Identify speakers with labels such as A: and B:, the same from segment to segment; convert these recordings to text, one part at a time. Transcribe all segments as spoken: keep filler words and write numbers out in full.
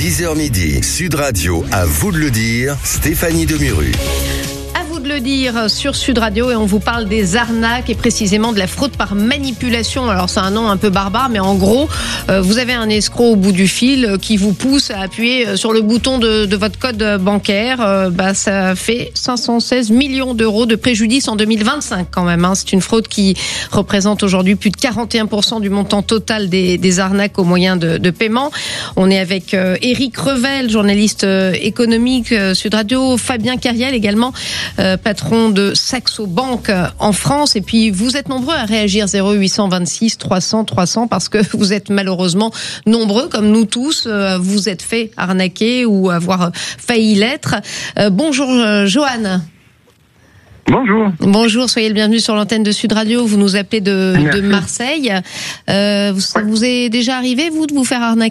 A: dix heures midi, Sud Radio, à vous de le dire, Stéphanie Demuru.
B: De le dire sur Sud Radio et on vous parle des arnaques et précisément de la fraude par manipulation. Alors c'est un nom un peu barbare, mais en gros euh, vous avez un escroc au bout du fil euh, qui vous pousse à appuyer sur le bouton de, de votre code bancaire. Euh, bah, ça fait cinq cent seize millions d'euros de préjudice en deux mille vingt-cinq quand même, hein. C'est une fraude qui représente aujourd'hui plus de quarante et un pour cent du montant total des, des arnaques au moyen de, de paiement. On est avec euh, Éric Revel, journaliste euh, économique euh, Sud Radio, Fabien Cariel également, euh, patron de Saxo Bank en France. Et puis, vous êtes nombreux à réagir zéro huit cent vingt-six trois cents trois cents parce que vous êtes malheureusement nombreux, comme nous tous, vous êtes fait arnaquer ou avoir failli l'être. Euh, bonjour, Johan.
C: Bonjour.
B: Bonjour, soyez le bienvenu sur l'antenne de Sud Radio. Vous nous appelez de, de Marseille. Euh, ça vous est déjà arrivé, vous, de vous faire arnaquer ?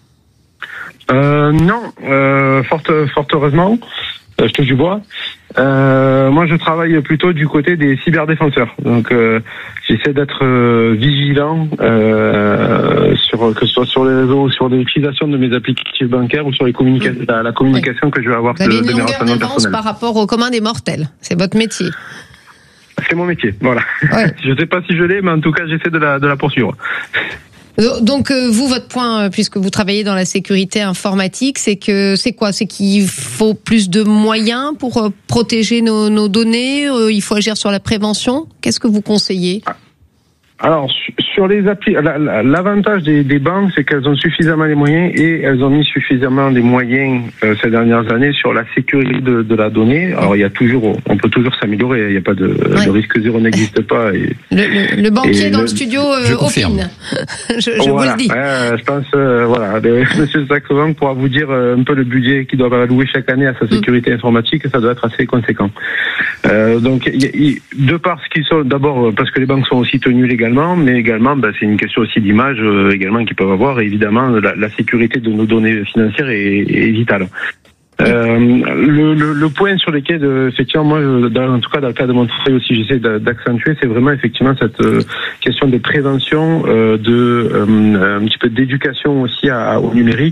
C: euh, Non, euh, fort, fort heureusement. Je touche du bois. Euh, moi, je travaille plutôt du côté des cyberdéfenseurs. Donc, euh, j'essaie d'être euh, vigilant, euh, sur que ce soit sur les réseaux, sur l'utilisation de mes applicatifs bancaires ou sur les communica- mmh. la, la communication oui. que je vais avoir de, de mes renseignements personnels.
B: Par rapport au commun des mortels, c'est votre métier.
C: C'est mon métier, voilà.
B: Ouais.
C: Je sais pas si je l'ai, mais en tout cas, j'essaie de la de la poursuivre.
B: Donc vous, votre point, puisque vous travaillez dans la sécurité informatique, c'est que c'est quoi ? C'est qu'il faut plus de moyens pour protéger nos, nos données. Il faut agir sur la prévention. Qu'est-ce que vous conseillez ?
C: Alors sur les applis, l'avantage des, des banques, c'est qu'elles ont suffisamment les moyens et elles ont mis suffisamment des moyens euh, ces dernières années sur la sécurité de, de la donnée. Alors il y a toujours, on peut toujours s'améliorer. Il n'y a pas de, ouais. le risque zéro n'existe pas. Et,
B: le, le, le banquier dans le, le studio euh, opine. je je
C: voilà,
B: vous le dis.
C: Euh, je pense, euh, voilà, Monsieur Saxo Bank pourra vous dire euh, un peu le budget qu'il doit allouer chaque année à sa sécurité mmh. informatique. Ça doit être assez conséquent. Euh, donc y, y, de par ce qu'ils sont, d'abord parce que les banques sont aussi tenues légalement. Mais également, bah, c'est une question aussi d'image euh, également qu'ils peuvent avoir. Et évidemment, la, la sécurité de nos données financières est, est vitale. Euh, le, le, le point sur lequel, euh, effectivement, moi, dans, en tout cas dans le cas de mon travail aussi, j'essaie d'accentuer, c'est vraiment effectivement cette euh, question de prévention, euh, de euh, un petit peu d'éducation aussi à, au numérique.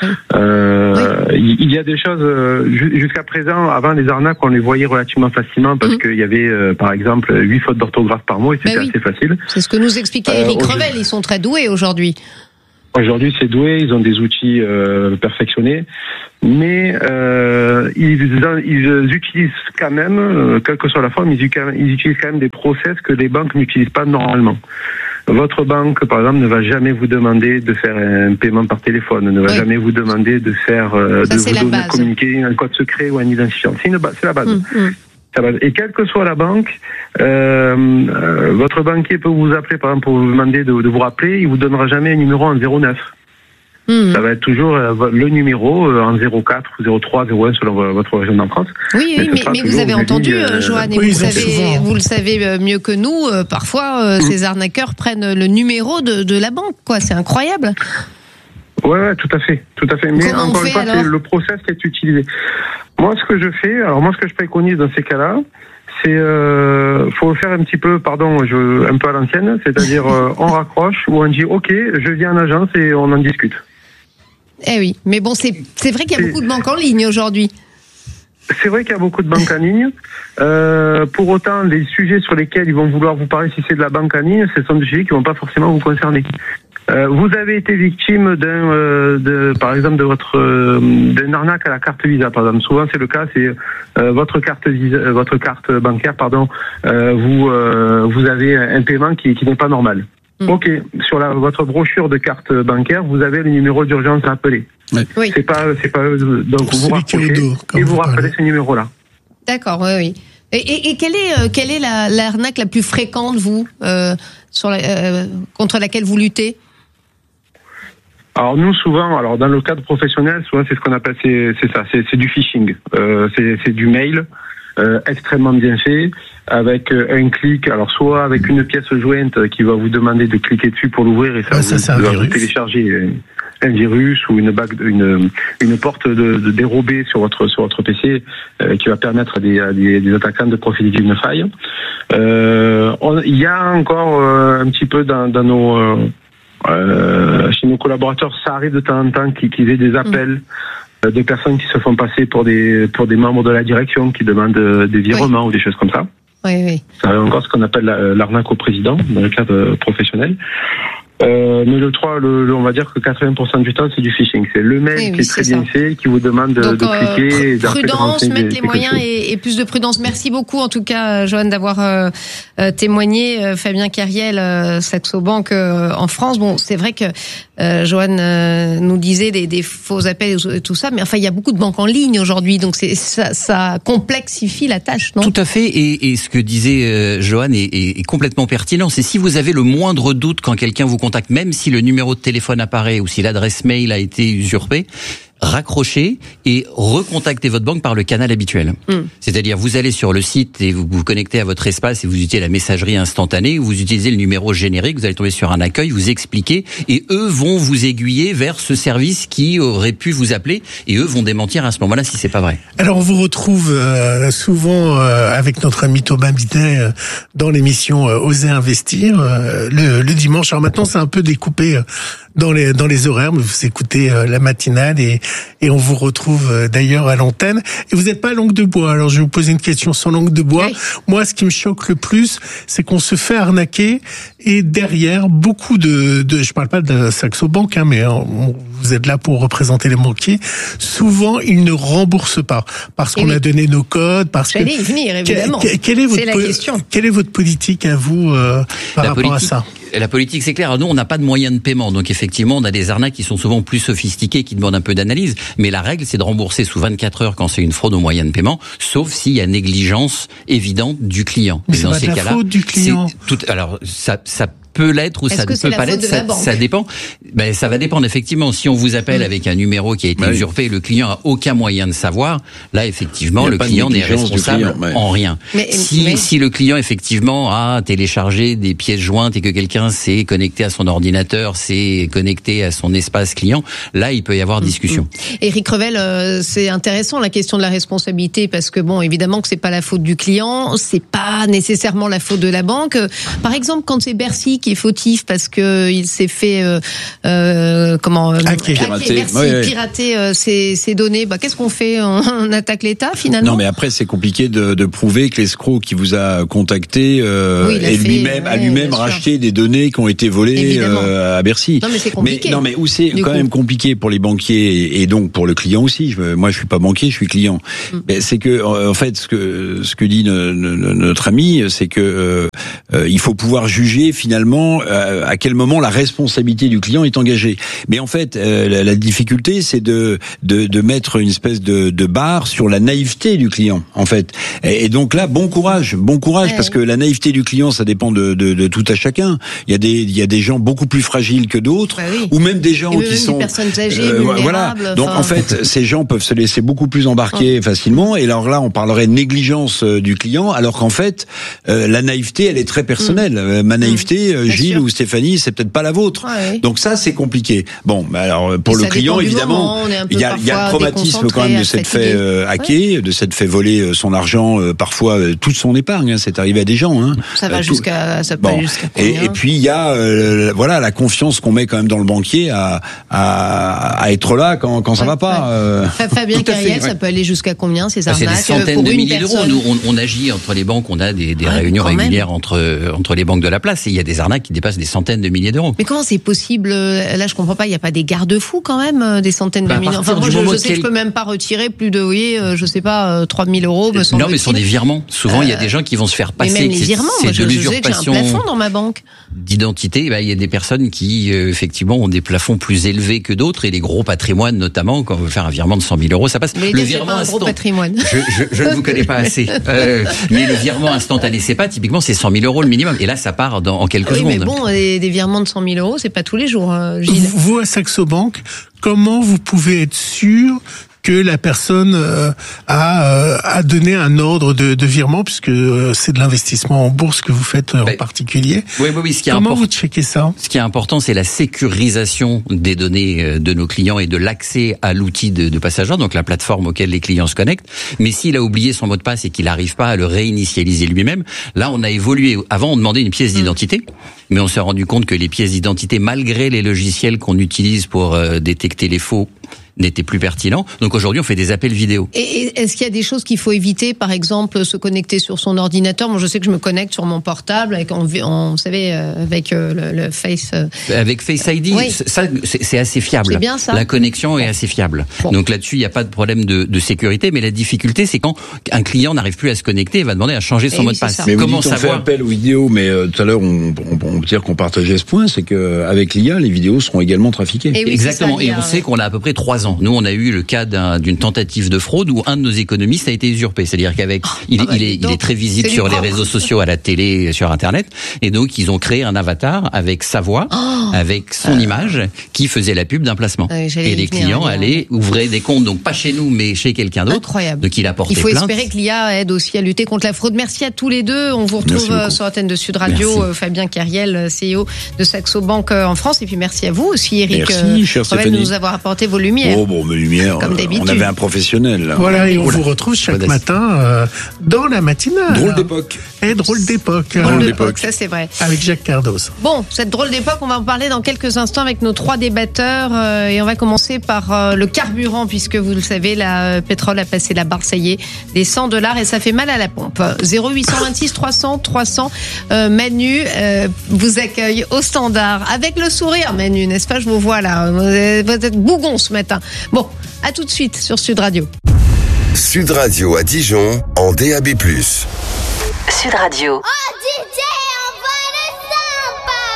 C: Euh, oui. Il y a des choses euh, jusqu'à présent, avant les arnaques, on les voyait relativement facilement parce mmh. qu'il y avait, euh, par exemple, huit fautes d'orthographe par mot et c'était ben oui. assez facile.
B: C'est ce que nous expliquait Éric euh, Revel. Ils sont très doués aujourd'hui.
C: Aujourd'hui, c'est doué, ils ont des outils euh, perfectionnés, mais euh, ils, ils utilisent quand même, euh, quelle que soit la forme, ils, ils utilisent quand même des process que les banques n'utilisent pas normalement. Votre banque, par exemple, ne va jamais vous demander de faire un paiement par téléphone, ne va oui. jamais vous demander de faire, euh,
B: Ça,
C: de vous donner,
B: base.
C: communiquer un code secret ou un identifiant. C'est, une base, c'est la base. Mmh, mmh. Et quelle que soit la banque, euh, euh, votre banquier peut vous appeler, par exemple, pour vous demander de, de vous rappeler, il vous donnera jamais un numéro en zéro neuf. Mmh. Ça va être toujours euh, le numéro euh, en zéro quatre, zéro trois, zéro un selon votre région en France.
B: Oui, oui, mais, mais, mais vous avez entendu, euh, Johan, et oui, vous, savez, vous le savez mieux que nous, euh, parfois euh, mmh. ces arnaqueurs prennent le numéro de, de la banque, quoi. C'est incroyable.
C: Ouais, ouais, tout à fait, tout à fait. Mais
B: Comment
C: encore une fois,
B: alors
C: c'est le process qui est utilisé. Moi, ce que je fais, alors moi, ce que je préconise dans ces cas-là, c'est, euh, faut faire un petit peu, pardon, je, un peu à l'ancienne, c'est-à-dire, euh, on raccroche ou on dit, ok, je viens en agence et on en discute.
B: Eh oui, mais bon, c'est, c'est vrai qu'il y a c'est... beaucoup de banques en ligne aujourd'hui.
C: C'est vrai qu'il y a beaucoup de banques en ligne. Euh, pour autant, les sujets sur lesquels ils vont vouloir vous parler, si c'est de la banque en ligne, ce sont des sujets qui ne vont pas forcément vous concerner. Euh, vous avez été victime d'un, euh, de, par exemple, de votre euh, d'un arnaque à la carte Visa, par exemple. Souvent, c'est le cas. C'est euh, votre carte Visa, votre carte bancaire, pardon. Euh, vous euh, vous avez un paiement qui, qui n'est pas normal. Mmh. Ok. Sur la, votre brochure de carte bancaire, vous avez le numéro d'urgence à appeler.
B: Oui.
C: C'est pas c'est pas donc vous raccrochez et vous rappelez ce numéro-là.
B: D'accord. Oui, oui. Et, et, et quelle est euh, quelle est la l'arnaque la plus fréquente, vous, euh, sur la, euh, contre laquelle vous luttez?
C: Alors nous souvent, alors dans le cadre professionnel, souvent c'est ce qu'on appelle c'est, c'est ça, c'est, c'est du phishing, euh, c'est, c'est du mail euh, extrêmement bien fait avec un clic, alors soit avec une pièce jointe qui va vous demander de cliquer dessus pour l'ouvrir et ça, ouais, ça vous, va vous télécharger un virus ou une bague, une une porte de, de dérobée sur votre sur votre P C euh, qui va permettre à des, à des, des attaquants de profiter d'une faille. Euh, on, il y a encore euh, un petit peu dans, dans nos euh, euh, chez nos collaborateurs, ça arrive de temps en temps qu'ils, qu'ils aient des appels mmh. de personnes qui se font passer pour des pour des membres de la direction qui demandent des virements oui. ou des choses comme ça.
B: Oui, oui.
C: C'est encore ce qu'on appelle l'arnaque au président dans le cadre professionnel. Euh, mais le trois, le, le, on va dire que quatre-vingts pour cent du temps, c'est du phishing. C'est le mail oui, oui, qui est très bien fait, qui vous demande de,
B: Donc,
C: de cliquer.
B: Euh,
C: et
B: prudence, mettre des, les moyens et, et plus de prudence. Merci beaucoup, en tout cas, Johan, d'avoir euh, euh, témoigné. Euh, Fabien Carriel, euh, Saxo Bank euh, en France. Bon, c'est vrai que euh, Johan euh, nous disait des, des faux appels et tout ça, mais enfin, il y a beaucoup de banques en ligne aujourd'hui, donc c'est, ça, ça complexifie la tâche, non ?
D: Tout à fait. Et, et ce que disait euh, Johan est, est, est complètement pertinent. C'est si vous avez le moindre doute quand quelqu'un vous contacte, même si le numéro de téléphone apparaît ou si l'adresse mail a été usurpée, raccrochez et recontactez votre banque par le canal habituel. Mm. C'est-à-dire, vous allez sur le site et vous vous connectez à votre espace et vous utilisez la messagerie instantanée, vous utilisez le numéro générique, vous allez tomber sur un accueil, vous expliquez et eux vont vous aiguiller vers ce service qui aurait pu vous appeler et eux vont démentir à ce moment-là si c'est pas vrai.
E: Alors, on vous retrouve euh, souvent euh, avec notre ami Thomas Bidet euh, dans l'émission euh, Oser investir euh, le, le dimanche. Alors maintenant, c'est un peu découpé euh, dans les dans les horaires, mais vous écoutez euh, la matinale et et on vous retrouve euh, d'ailleurs à l'antenne. Et vous n'êtes pas langue de bois. Alors je vais vous poser une question sans langue de bois. Oui. Moi, ce qui me choque le plus, c'est qu'on se fait arnaquer et derrière beaucoup de, de je parle pas de Saxo Bank, hein, mais on, vous êtes là pour représenter les banquiers. Souvent, ils ne remboursent pas parce qu'on oui. a donné nos codes, parce
B: J'allais que. Venir, évidemment.
E: Que, quelle est votre
B: c'est la question.
E: Quelle est votre politique à vous euh, par
D: la
E: rapport
D: politique.
E: à ça?
D: La politique, c'est clair. Alors nous, on n'a pas de moyens de paiement. Donc, effectivement, on a des arnaques qui sont souvent plus sophistiquées, qui demandent un peu d'analyse. Mais la règle, c'est de rembourser sous vingt-quatre heures quand c'est une fraude aux moyens de paiement, sauf s'il y a négligence évidente du client.
E: Mais c'est pas de la faute du client.
D: Tout, alors, ça, ça peut l'être ou
B: Est-ce
D: ça
B: que
D: ne peut pas l'être, ça, ça dépend. Ben, ça va dépendre effectivement. Si on vous appelle mmh. avec un numéro qui a été bah usurpé, oui. le client a aucun moyen de savoir. Là, effectivement, le client n'est responsable client, ouais. en rien. Mais, si, mais... si le client effectivement a téléchargé des pièces jointes et que quelqu'un s'est connecté à son ordinateur, s'est connecté à son espace client, là, il peut y avoir discussion.
B: Mmh. Éric Revel, euh, c'est intéressant la question de la responsabilité parce que bon, évidemment que c'est pas la faute du client, c'est pas nécessairement la faute de la banque. Par exemple, quand c'est Bercy qui est fautif parce que il s'est fait euh, euh, comment euh,
E: hacker,
B: pirater, merci, oui, oui. pirater euh, ses, ses données. Bah qu'est-ce qu'on fait? On, on attaque l'État finalement?
F: Non, mais après c'est compliqué de, de prouver que l'escroc qui vous a contacté euh, oui, et lui-même a lui-même racheté des données qui ont été volées euh, à Bercy.
B: Non, mais c'est compliqué.
F: Mais, non, mais où c'est
B: du
F: quand
B: coup.
F: même compliqué pour les banquiers et, et donc pour le client aussi. Je, moi, je suis pas banquier, je suis client. Mm. Mais c'est que en fait, ce que ce que dit ne, ne, notre ami, c'est que euh, il faut pouvoir juger finalement à quel moment la responsabilité du client est engagée. Mais en fait, euh, la, la difficulté, c'est de, de de mettre une espèce de, de barre sur la naïveté du client, en fait. Et, et donc là, bon courage, bon courage, ouais. parce que la naïveté du client, ça dépend de, de, de tout à chacun. Il y a des il y a des gens beaucoup plus fragiles que d'autres,
B: ouais, oui.
F: ou même des gens
B: et
F: qui
B: même
F: sont
B: des personnes âgées,
F: euh, voilà. Donc en fait, ces gens peuvent se laisser beaucoup plus embarquer ouais. facilement. Et alors là, on parlerait de négligence euh, du client, alors qu'en fait, euh, la naïveté, elle est très personnelle. Mmh. Ma naïveté, mmh. Gilles ou Stéphanie, c'est peut-être pas la vôtre. Ouais. Donc ça, c'est compliqué. Bon, bah alors pour le client, évidemment, il y a, il y a le traumatisme quand même de s'être fait euh, hacker, ouais. de s'être fait voler son argent, euh, parfois euh, toute son épargne. Hein, c'est arrivé à des gens. Hein.
B: Ça va euh, jusqu'à, ça peut
F: bon.
B: aller jusqu'à
F: et, et puis il y a, euh, voilà, la confiance qu'on met quand même dans le banquier à à, à être là quand quand ça ouais, va pas.
B: Ouais. Euh, Fabien Carriel, ça ouais. peut aller jusqu'à combien ces arnaques?
D: C'est des centaines de milliers d'euros. Nous, on, on agit entre les banques, on a des, des ouais, réunions régulières entre entre les banques de la place et il y a des arnaques qui dépassent des centaines de milliers d'euros.
B: Mais comment c'est possible? Là, je comprends pas. Il n'y a pas des garde-fous quand même, des centaines bah, de milliers. Enfin, moi, je, je sais que je peux même pas retirer plus de, vous voyez, je sais pas, trois mille euros. Me
D: non, mais ce sont des virements. Souvent, euh, il y a des gens qui vont se faire passer.
B: Mais même les virements,
D: c'est
B: moi,
D: de
B: je,
D: l'usurpation.
B: Je sais que j'ai un plafond dans ma banque.
D: D'identité, bah, il y a des personnes qui, euh, effectivement, ont des plafonds plus élevés que d'autres et les gros patrimoines, notamment, quand on veut faire un virement de cent mille euros, ça passe.
B: Mais
D: le
B: virement un gros patrimoine.
D: Je, je, je ne vous connais pas assez. Euh, mais le virement instantané, c'est pas typiquement, c'est cent mille euros le minimum. Et là, ça part dans, en quelques
B: oui,
D: secondes.
B: Mais bon, des, des virements de cent mille euros, c'est pas tous les jours, Gilles.
E: Vous, à Saxo Bank, comment vous pouvez être sûr que la personne euh, a, euh, a donné un ordre de, de virement, puisque euh, c'est de l'investissement en bourse que vous faites euh,
D: ben,
E: en particulier.
D: Oui, oui, oui. Ce qui est
E: Comment
D: important,
E: vous checkez ça?
D: Ce qui est important, c'est la sécurisation des données de nos clients et de l'accès à l'outil de, de Passager, donc la plateforme auquel les clients se connectent. Mais s'il a oublié son mot de passe et qu'il n'arrive pas à le réinitialiser lui-même, là, on a évolué. Avant, on demandait une pièce d'identité, mais on s'est rendu compte que les pièces d'identité, malgré les logiciels qu'on utilise pour euh, détecter les faux, n'était plus pertinent. Donc aujourd'hui, on fait des appels vidéo.
B: Et est-ce qu'il y a des choses qu'il faut éviter, par exemple, se connecter sur son ordinateur? Moi, je sais que je me connecte sur mon portable avec, en, en, vous savez, avec le, le Face.
D: Avec Face I D,
B: oui.
D: ça, c'est, c'est assez fiable.
B: C'est bien ça.
D: La connexion est assez fiable. Bon. Donc là-dessus, il n'y a pas de problème de, de sécurité, mais la difficulté, c'est quand un client n'arrive plus à se connecter, il va demander à changer son
B: et
D: mot
B: oui,
D: de passe.
F: Mais
D: comment
F: vous dites,
D: savoir?
F: On fait appel aux vidéos, mais euh, tout à l'heure, on, on, on peut dire qu'on partageait ce point, c'est que avec l'I A, les vidéos seront également trafiquées.
B: Et oui,
D: exactement.
B: Ça,
D: et on ouais. sait qu'on a à peu près trois ans. Nous, on a eu le cas d'un, d'une tentative de fraude où un de nos économistes a été usurpé. C'est-à-dire qu'avec, oh, il, ah bah, il, est, donc, il est très visible sur les réseaux sociaux, à la télé, sur Internet. Et donc, ils ont créé un avatar avec sa voix, oh, avec son euh, image, qui faisait la pub d'un placement. Euh, et les clients allaient ouvrir des comptes, donc pas chez nous, mais chez quelqu'un d'autre.
B: Incroyable.
D: Donc, il a porté plainte.
B: Il faut espérer que l'I A aide aussi à lutter contre la fraude. Merci à tous les deux. On vous retrouve sur l'antenne de Sud Radio. Euh, Fabien Cariel, C E O de Saxo Bank en France. Et puis, merci à vous aussi, Eric.
F: Merci, chère Stéphanie.
B: De nous avoir apporté vos lumières.
F: Oh, bon, mes lumières.
B: Comme d'habitude.
F: On avait un professionnel. Là.
E: Voilà, et on Oula. vous retrouve chaque Oula. matin euh, dans la matinale.
F: Drôle d'époque.
E: Et drôle d'époque.
B: Drôle, drôle d'époque, ça c'est vrai.
E: Avec Jacques Cardos.
B: Bon, cette drôle d'époque, on va en parler dans quelques instants avec nos trois débatteurs. Euh, et on va commencer par euh, le carburant, puisque vous le savez, le pétrole a passé la barre, ça y est, des cent dollars et ça fait mal à la pompe. zéro huit cent vingt-six trois cents trois cents. Euh, Manu euh, vous accueille au standard. Avec le sourire, Manu, n'est-ce pas? Je vous vois là. Vous êtes bougon ce matin. Bon, à tout de suite sur Sud Radio.
A: Sud Radio à Dijon en D A B plus.
G: Sud Radio.
H: Oh,